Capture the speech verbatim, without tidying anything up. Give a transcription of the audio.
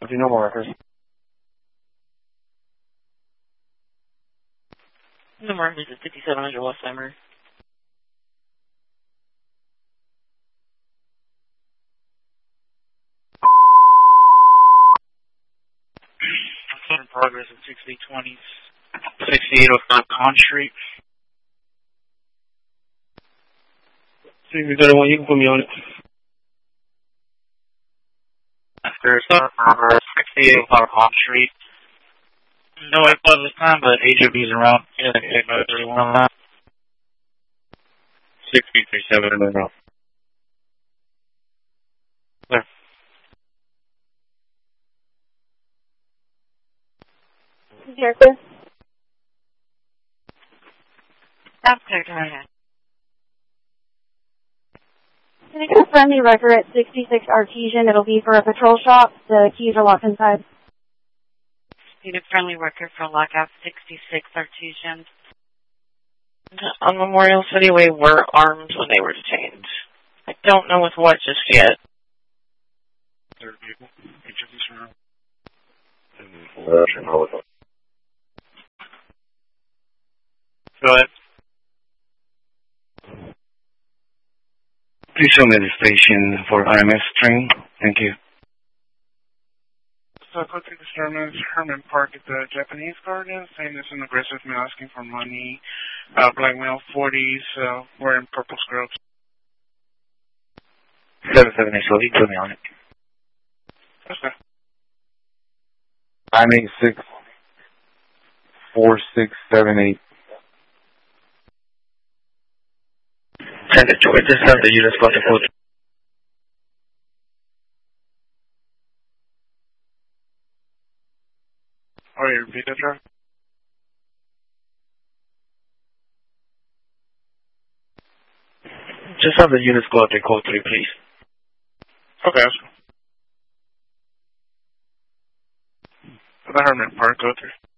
Okay, no more records. No more, this is fifty-seven hundred Westheimer. In progress at sixty twenty, sixty-eight oh five Con Street. sixty thirty-one, you can put me on it. After progress, sixty-eight oh five Con Street. No A five this time, but H O B's around. Yeah, A five thirty-one on that. sixty thirty-seven and then out. There. Here, Chris. That's clear, go ahead. Can I get a friendly record at sixty-six Artesian? It'll be for a patrol shop. The keys are locked inside. Need a friendly record for lockout sixty-six Artesian. On Memorial City Way were armed when they were detained. I don't know with what just yet. Third vehicle, H O B's around. And Go ahead. please show me the station for R M S train. Thank you. So go to the Sherman's Herman Park at the Japanese Garden, saying there's an aggressive male asking for money, uh, black male, forties, uh, wearing purple scrubs. seven seven eight, so you put me on it. Okay. nine eight six, four six seven eight. Send it to it. Just have the units about to code. Oh, you repeat that, John? Just have the units go out to code three, please. Okay, that's cool. The Herman Park, go through.